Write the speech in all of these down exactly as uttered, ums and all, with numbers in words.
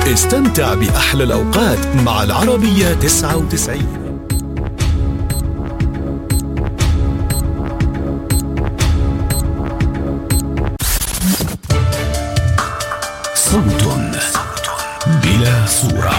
استمتع بأحلى الأوقات مع العربية تسعة وتسعين. صوت بلا صورة.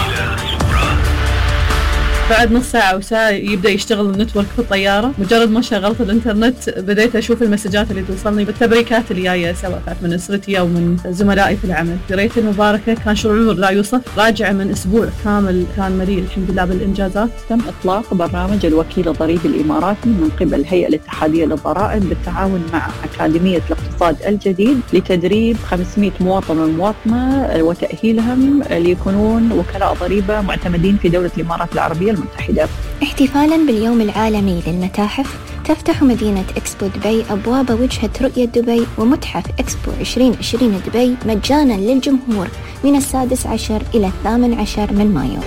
بعد نص ساعة أو ساعة يبدأ يشتغل النتورك في الطيارة. مجرد ما شغلت الإنترنت بديت أشوف المسجات اللي توصلني بالتبريكات اللي جاية، سواء كانت من أسرتي أو من زملائي في العمل. قريت المباركة، كان شعور لا يوصف. راجعة من أسبوع كامل كان مليء الحمد لله بالإنجازات. تم إطلاق برنامج الوكيل الضريبي الإماراتي من قبل الهيئة الاتحادية للضرائب بالتعاون مع أكاديمية الاقتصاد الجديد لتدريب خمسمائة مواطن ومواطنة وتأهيلهم ليكونون وكلاء ضريبة معتمدين في دولة الإمارات العربية المتحدة. احتفالاً باليوم العالمي للمتاحف، تفتح مدينة إكسبو دبي أبواب وجهة رؤية دبي ومتحف إكسبو عشرين عشرين دبي مجاناً للجمهور من السادس عشر إلى الثامن عشر من مايو.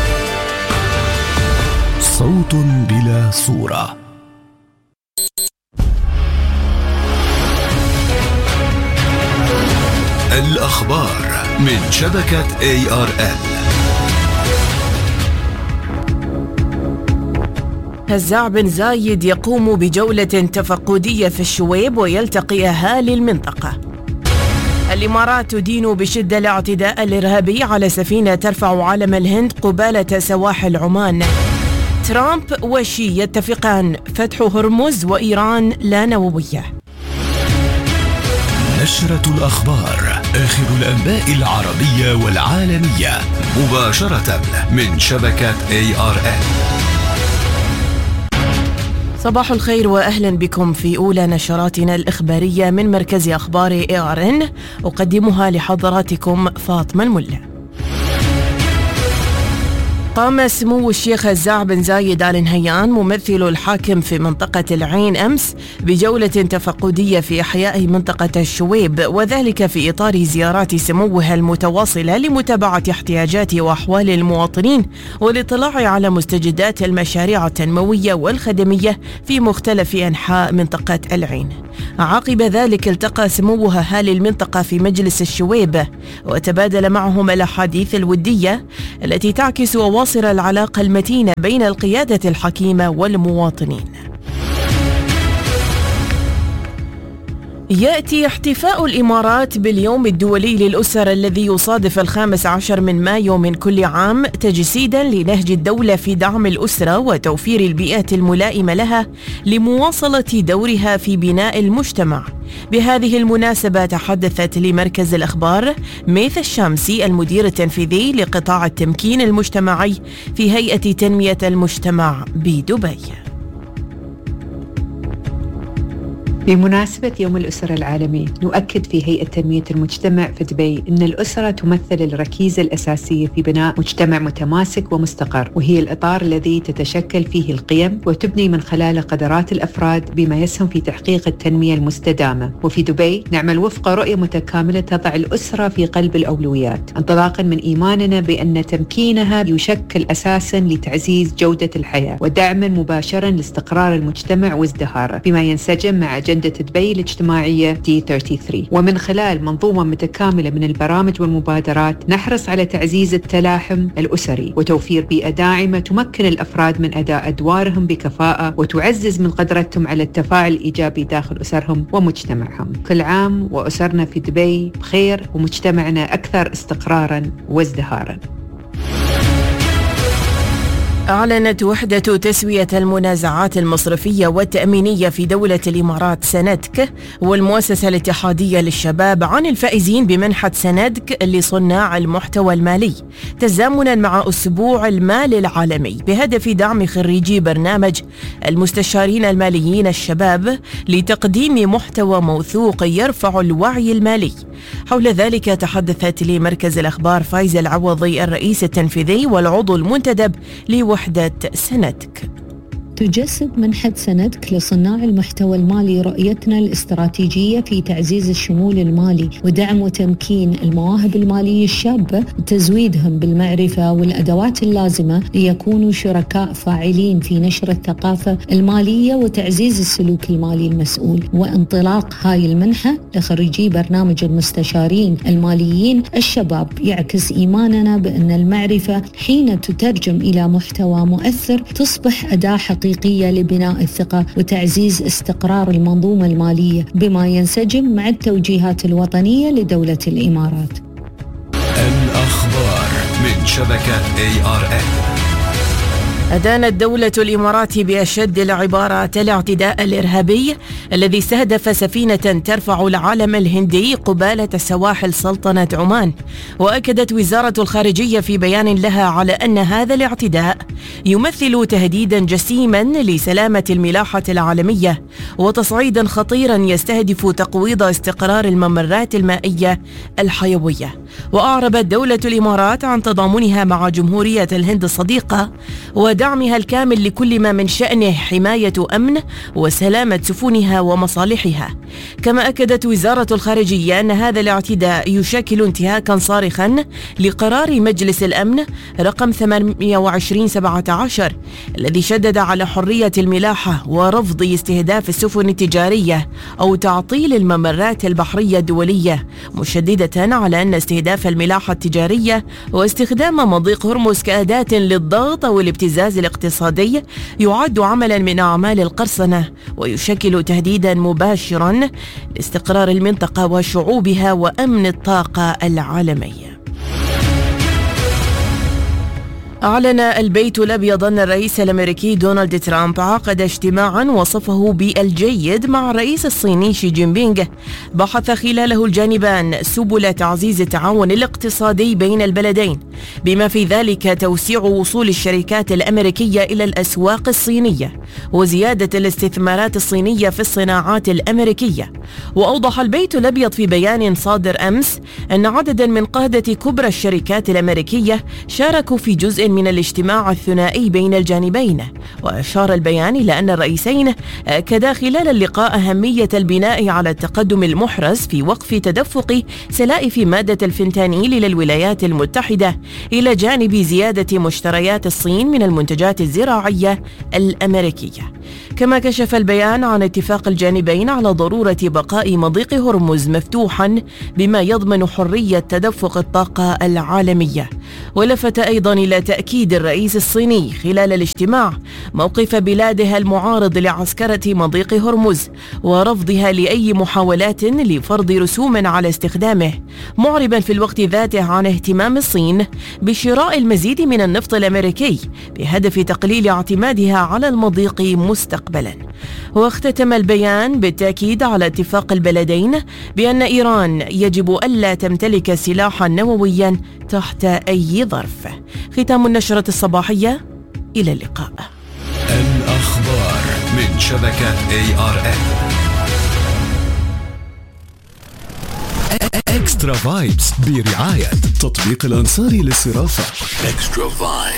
صوت بلا صورة. الأخبار من شبكة إيه آر إل. هزاع بن زايد يقوم بجولة تفقدية في الشويب ويلتقي أهالي المنطقة. الإمارات تدين بشدة الاعتداء الإرهابي على سفينة ترفع علم الهند قبالة سواحل عمان. ترامب وشي يتفقان فتح هرمز وإيران لا نووية. نشرة الأخبار، آخر الأنباء العربية والعالمية مباشرة من شبكة إيه آر إل. صباح الخير وأهلا بكم في أولى نشراتنا الإخبارية من مركز أخبار إيه آر إن، أقدمها لحضراتكم فاطمة الملا. قام سمو الشيخ هزاع بن زايد آل نهيان ممثل الحاكم في منطقة العين أمس بجولة تفقدية في أحياء منطقة الشويب، وذلك في إطار زيارات سموها المتواصلة لمتابعة احتياجات وأحوال المواطنين والاطلاع على مستجدات المشاريع التنموية والخدمية في مختلف أنحاء منطقة العين. عقب ذلك التقى سموها أهالي المنطقة في مجلس الشويب وتبادل معهم الأحاديث الودية التي تعكس أواصر العلاقة المتينة بين القيادة الحكيمة والمواطنين. يأتي احتفاء الإمارات باليوم الدولي للأسر الذي يصادف الخامس عشر من مايو من كل عام تجسيدا لنهج الدولة في دعم الأسرة وتوفير البيئة الملائمة لها لمواصلة دورها في بناء المجتمع. بهذه المناسبة تحدثت لمركز الأخبار ميث الشامسي المدير التنفيذي لقطاع التمكين المجتمعي في هيئة تنمية المجتمع بدبي. بمناسبة يوم الأسرة العالمي، نؤكد في هيئة تنمية المجتمع في دبي أن الأسرة تمثل الركيزة الأساسية في بناء مجتمع متماسك ومستقر، وهي الإطار الذي تتشكل فيه القيم وتبني من خلاله قدرات الأفراد بما يسهم في تحقيق التنمية المستدامة. وفي دبي نعمل وفق رؤية متكاملة تضع الأسرة في قلب الأولويات، انطلاقا من إيماننا بأن تمكينها يشكل أساسا لتعزيز جودة الحياة ودعما مباشرا لاستقرار المجتمع وازدهاره، بما ينسجم مع أجندة دبي الاجتماعية دي ثلاثة وثلاثين. ومن خلال منظومة متكاملة من البرامج والمبادرات نحرص على تعزيز التلاحم الأسري وتوفير بيئة داعمة تمكن الأفراد من أداء أدوارهم بكفاءة وتعزز من قدرتهم على التفاعل الإيجابي داخل أسرهم ومجتمعهم. كل عام وأسرنا في دبي بخير ومجتمعنا أكثر استقراراً وازدهاراً. أعلنت وحدة تسوية المنازعات المصرفية والتأمينية في دولة الإمارات سندك والمؤسسة الاتحادية للشباب عن الفائزين بمنحة سندك لصناع المحتوى المالي، تزامنا مع أسبوع المال العالمي بهدف دعم خريجي برنامج المستشارين الماليين الشباب لتقديم محتوى موثوق يرفع الوعي المالي. حول ذلك تحدثت لمركز الأخبار فايزة العوضي الرئيس التنفيذي والعضو المنتدب لوحدة سندك. تجسد منحة سندك لصناع المحتوى المالي رؤيتنا الاستراتيجية في تعزيز الشمول المالي ودعم وتمكين المواهب المالية الشابة وتزويدهم بالمعرفة والأدوات اللازمة ليكونوا شركاء فاعلين في نشر الثقافة المالية وتعزيز السلوك المالي المسؤول. وانطلاق هاي المنحة لخريجي برنامج المستشارين الماليين الشباب يعكس إيماننا بأن المعرفة حين تترجم إلى محتوى مؤثر تصبح أداة حقيقية لبناء الثقة وتعزيز استقرار المنظومة المالية بما ينسجم مع التوجيهات الوطنية لدولة الإمارات. الأخبار من شبكة إيه آر إن. أدانت دولة الإمارات بأشد العبارات الاعتداء الإرهابي الذي استهدف سفينة ترفع العلم الهندي قبالة سواحل سلطنة عمان. وأكدت وزارة الخارجية في بيان لها على أن هذا الاعتداء يمثل تهديدا جسيما لسلامة الملاحة العالمية وتصعيدا خطيرا يستهدف تقويض استقرار الممرات المائية الحيوية. وأعربت دولة الإمارات عن تضامنها مع جمهورية الهند الصديقة ودعمها الكامل لكل ما من شأنه حماية أمن وسلامة سفنها ومصالحها. كما أكدت وزارة الخارجية أن هذا الاعتداء يشكل انتهاكا صارخا لقرار مجلس الأمن رقم ثمانمئة وعشرين سبعة عشر الذي شدد على حرية الملاحة ورفض استهداف السفن التجارية أو تعطيل الممرات البحرية الدولية، مشددة على أن استهداف الملاحة التجارية واستخدام مضيق هرمز كأداة للضغط أو الابتزاز الاقتصادي يعد عملا من أعمال القرصنة ويشكل تهديدا مباشرا لاستقرار المنطقة وشعوبها وأمن الطاقة العالمي. أعلن البيت الأبيض أن الرئيس الأمريكي دونالد ترامب عقد اجتماعا وصفه بالجيد مع الرئيس الصيني شي جين بينغ بحث خلاله الجانبان سبل تعزيز التعاون الاقتصادي بين البلدين بما في ذلك توسيع وصول الشركات الأمريكية إلى الأسواق الصينية وزيادة الاستثمارات الصينية في الصناعات الأمريكية. وأوضح البيت الأبيض في بيان صادر أمس أن عددا من قادة كبرى الشركات الأمريكية شاركوا في جزء من الاجتماع الثنائي بين الجانبين. وأشار البيان إلى أن الرئيسين أكدا خلال اللقاء أهمية البناء على التقدم المحرز في وقف تدفق سلائف مادة الفنتانيل إلى الولايات المتحدة إلى جانب زيادة مشتريات الصين من المنتجات الزراعية الأمريكية. كما كشف البيان عن اتفاق الجانبين على ضرورة بقاء مضيق هرمز مفتوحا بما يضمن حرية تدفق الطاقة العالمية. ولفت أيضا إلى تأكيد الرئيس الصيني خلال الاجتماع موقف بلاده المعارض لعسكرة مضيق هرمز ورفضها لأي محاولات لفرض رسوم على استخدامه، معربا في الوقت ذاته عن اهتمام الصين بشراء المزيد من النفط الأمريكي بهدف تقليل اعتمادها على المضيق مستقبلا. واختتم البيان بالتأكيد على اتفاق البلدين بأن إيران يجب ألا تمتلك سلاحا نوويا تحت أي ظرف. ختام النشرة الصباحية، إلى اللقاء. الأخبار من شبكة إيه آر إن. إكسترا فايبس برعاية تطبيق الأنصاري للصرافة. إكسترا فايبس.